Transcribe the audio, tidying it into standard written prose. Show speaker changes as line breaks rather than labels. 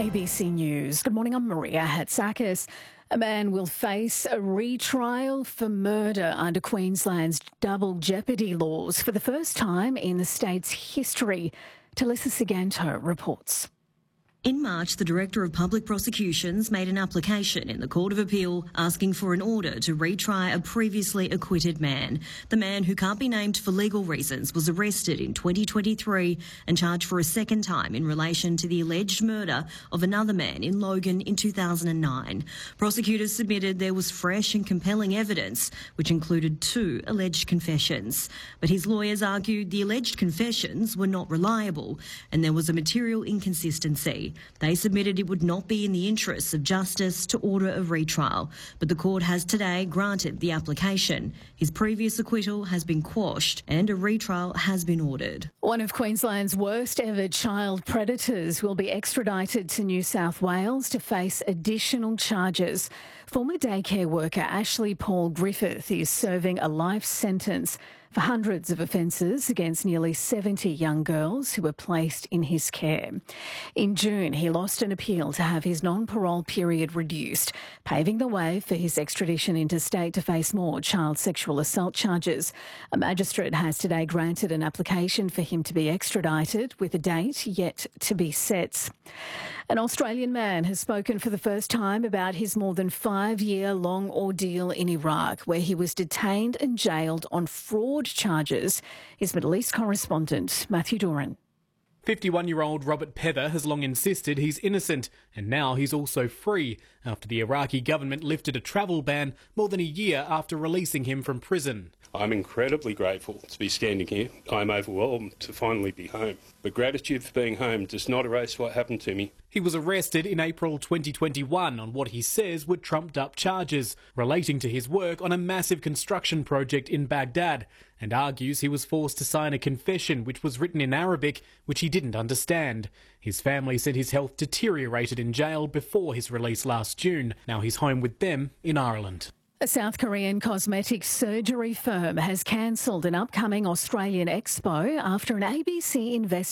ABC News. Good morning, I'm Maria Hatzakis. A man will face a retrial for murder under Queensland's double jeopardy laws for the first time in the state's history. Talissa Siganto reports.
In March, the Director of Public Prosecutions made an application in the Court of Appeal asking for an order to retry a previously acquitted man. The man, who can't be named for legal reasons, was arrested in 2023 and charged for a second time in relation to the alleged murder of another man in Logan in 2009. Prosecutors submitted there was fresh and compelling evidence, which included 2 alleged confessions. But his lawyers argued the alleged confessions were not reliable and there was a material inconsistency. They submitted it would not be in the interests of justice to order a retrial, but the court has today granted the application. His previous acquittal has been quashed and a retrial has been ordered.
One of Queensland's worst ever child predators will be extradited to New South Wales to face additional charges. Former daycare worker Ashley Paul Griffith is serving a life sentence for hundreds of offences against nearly 70 young girls who were placed in his care. In June, he lost an appeal to have his non-parole period reduced, paving the way for his extradition interstate to face more child sexual assault charges. A magistrate has today granted an application for him to be extradited, with a date yet to be set. An Australian man has spoken for the first time about his more than 5-year-long ordeal in Iraq, where he was detained and jailed on fraud charges. His Middle East correspondent, Matthew Doran.
51-year-old Robert Pether has long insisted he's innocent, and now he's also free after the Iraqi government lifted a travel ban more than a year after releasing him from prison.
I'm incredibly grateful to be standing here. I'm overwhelmed to finally be home. But gratitude for being home does not erase what happened to me.
He was arrested in April 2021 on what he says were trumped-up charges relating to his work on a massive construction project in Baghdad, and argues he was forced to sign a confession which was written in Arabic, which he didn't understand. His family said his health deteriorated in jail before his release last June. Now he's home with them in Ireland.
A South Korean cosmetic surgery firm has cancelled an upcoming Australian expo after an ABC investigation